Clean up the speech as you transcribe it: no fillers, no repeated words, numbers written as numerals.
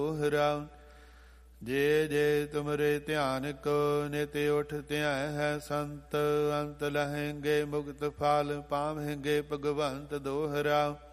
ਦੋਹਰਾ। ਜੇ ਜੇ ਤੁਮਰੇ ਧਿਆਨ ਕੋ ਨਿਤ ਉਠ ਧਿਆ ਹੈ ਸੰਤ। ਅੰਤ ਲਹੇਂਗੇ ਮੁਕਤ ਫਲ ਪਾਵਹਿੰਗੇ ਭਗਵੰਤ ਦੋਹਰਾ।